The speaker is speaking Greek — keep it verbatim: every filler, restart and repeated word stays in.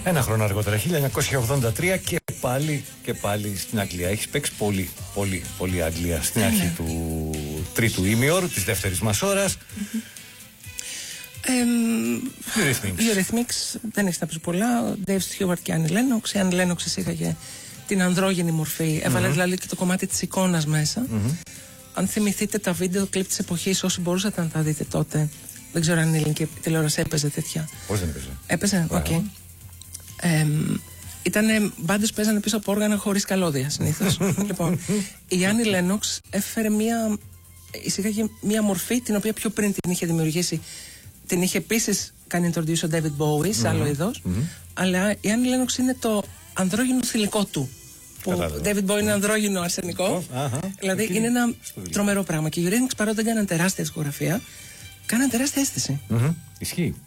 Ένα χρόνο αργότερα, χίλια εννιακόσια ογδόντα τρία, και πάλι και πάλι στην Αγγλία. Έχεις παίξει πολύ, πολύ, πολύ Αγγλία στην αρχή ναι. του τρίτου ημιώρου, της δεύτερης μας ώρας. Eurythmics, δεν έχει να πει πολλά. Ο Dave Stewart και Annie Lennox. Η Annie Lennox εισήγαγε την ανδρόγυνη μορφή. Έβαλε mm-hmm. δηλαδή και το κομμάτι της εικόνας μέσα. Mm-hmm. Αν θυμηθείτε τα βίντεο κλιπ της εποχής, όσοι μπορούσατε να τα δείτε τότε. Δεν ξέρω αν η ελληνική τηλεόραση έπαιζε τέτοια. Πώς δεν έπαιζε. Έπαιζε, οκ. Okay. Ε, Ήταν μπάντες που παίζανε πίσω από όργανα χωρίς καλώδια συνήθως. Λοιπόν, η Annie Lennox έφερε μία, εισήγαγε μία μορφή την οποία πιο πριν την είχε δημιουργήσει. Την είχε επίσης κάνει introduce ο David Bowie σε άλλο mm-hmm. είδος. Mm-hmm. Αλλά η Annie Lennox είναι το ανδρόγυνο θηλυκό του. Που ο David Bowie είναι ανδρόγυνο αρσενικό. Uh-huh. Δηλαδή okay. είναι ένα τρομερό πράγμα. Και οι Eurythmics, παρότι δεν κάναν τεράστια δισκογραφία, κάναν τεράστια αίσθηση. Mm-hmm. Ισχύει.